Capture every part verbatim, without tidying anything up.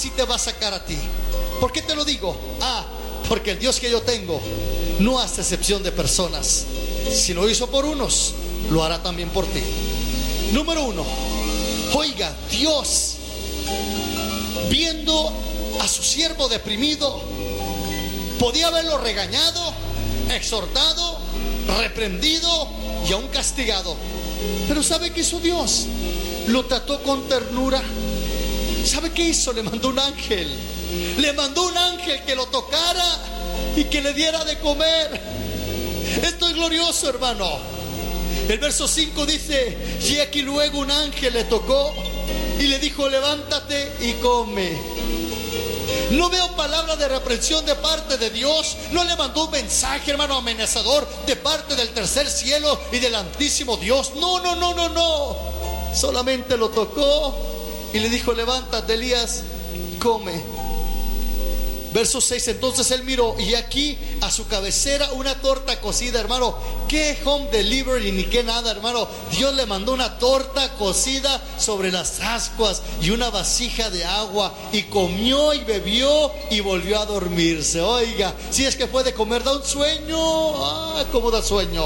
así te va a sacar a ti. ¿Por qué te lo digo? Ah, porque el Dios que yo tengo no hace excepción de personas. Si lo hizo por unos, lo hará también por ti. Número uno, oiga, Dios, viendo a su siervo deprimido, podía haberlo regañado, exhortado, reprendido y aún castigado. Pero ¿sabe qué hizo Dios? Lo trató con ternura. ¿Sabe qué hizo? Le mandó un ángel. Le mandó un ángel que lo tocara y que le diera de comer. Esto es glorioso, hermano. El verso cinco dice: y aquí luego un ángel le tocó y le dijo: levántate y come. No veo palabra de reprensión de parte de Dios. No le mandó un mensaje, hermano, amenazador de parte del tercer cielo y del altísimo Dios. No, no, no, no, no. Solamente lo tocó y le dijo: levántate, Elías, come. Verso seis, entonces él miró y aquí a su cabecera una torta cocida, hermano. Qué home delivery ni qué nada, hermano. Dios le mandó una torta cocida sobre las ascuas y una vasija de agua, y comió y bebió y volvió a dormirse. Oiga, si es que puede comer, da un sueño. Ah, cómo da sueño.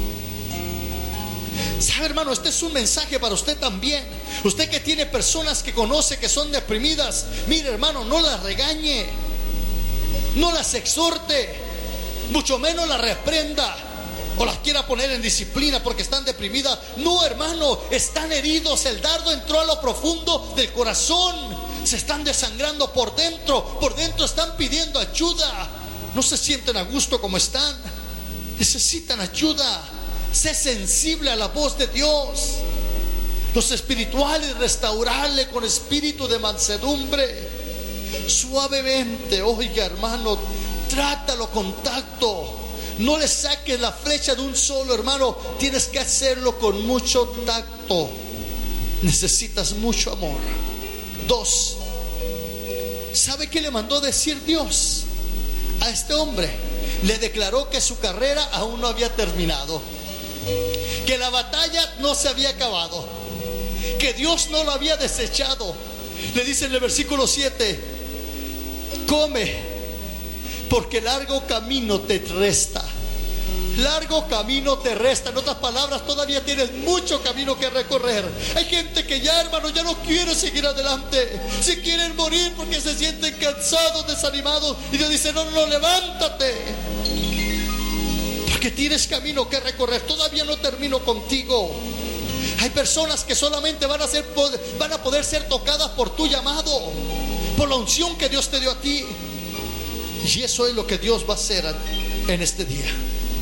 ¿Sabe, hermano? Este es un mensaje para usted también. Usted que tiene personas que conoce que son deprimidas, mire, hermano, no las regañe, no las exhorte, mucho menos las reprenda o las quiera poner en disciplina porque están deprimidas. No, hermano, están heridos. El dardo entró a lo profundo del corazón. Se están desangrando por dentro. Por dentro están pidiendo ayuda. No se sienten a gusto como están. Necesitan ayuda. Sé sensible a la voz de Dios. Los espirituales, restaurarle con espíritu de mansedumbre, suavemente. Oiga, hermano, trátalo con tacto. No le saques la flecha de un solo, hermano. Tienes que hacerlo con mucho tacto. Necesitas mucho amor. Dos, ¿sabe qué le mandó decir Dios a este hombre? Le declaró que su carrera aún no había terminado, que la batalla no se había acabado, que Dios no lo había desechado. Le dice en el versículo siete: come, porque largo camino te resta. Largo camino te resta. En otras palabras, todavía tienes mucho camino que recorrer. Hay gente que ya, hermano, ya no quiere seguir adelante. Se quieren morir porque se sienten cansados, desanimados. Y Dios dice: no, no, levántate, porque tienes camino que recorrer. Todavía no termino contigo. Hay personas que solamente van a ser, van a poder ser tocadas por tu llamado, por la unción que Dios te dio a ti. Y eso es lo que Dios va a hacer en este día.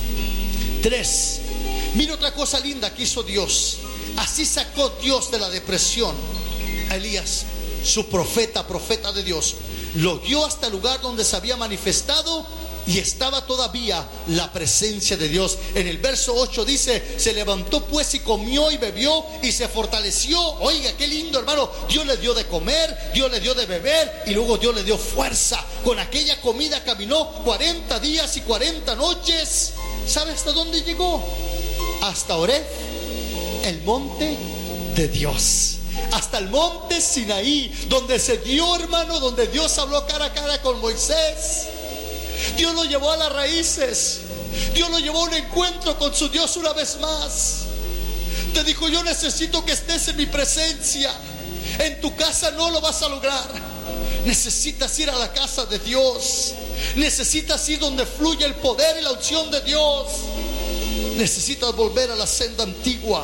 Tres, mira otra cosa linda que hizo Dios. Así sacó Dios de la depresión a Elías, su profeta, profeta de Dios. Lo guió hasta el lugar donde se había manifestado y estaba todavía la presencia de Dios. En el verso ocho dice: se levantó pues y comió y bebió y se fortaleció. Oiga, qué lindo, hermano. Dios le dio de comer, Dios le dio de beber y luego Dios le dio fuerza. Con aquella comida caminó cuarenta días y cuarenta noches. ¿Sabe hasta dónde llegó? Hasta Horeb, el monte de Dios. Hasta el monte Sinaí, donde se dio, hermano, donde Dios habló cara a cara con Moisés. Dios lo llevó a las raíces. Dios lo llevó a un encuentro con su Dios una vez más. Te dijo: yo necesito que estés en mi presencia. En tu casa no lo vas a lograr. Necesitas ir a la casa de Dios. Necesitas ir donde fluye el poder y la unción de Dios. Necesitas volver a la senda antigua.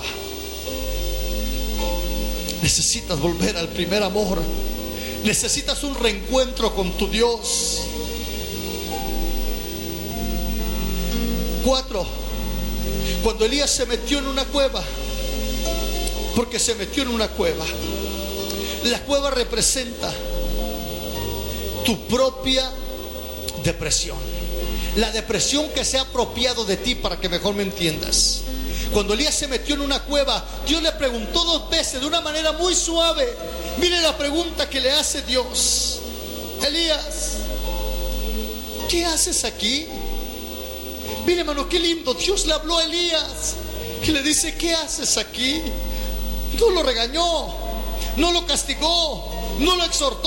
Necesitas volver al primer amor. Necesitas un reencuentro con tu Dios. Cuatro, cuando Elías se metió en una cueva, porque se metió en una cueva. La cueva representa tu propia depresión, la depresión que se ha apropiado de ti, para que mejor me entiendas. Cuando Elías se metió en una cueva, Dios le preguntó dos veces de una manera muy suave. Mire la pregunta que le hace Dios: Elías, ¿qué haces aquí? Mire, hermano, qué lindo. Dios le habló a Elías y le dice: ¿qué haces aquí? No lo regañó, no lo castigó, no lo exhortó.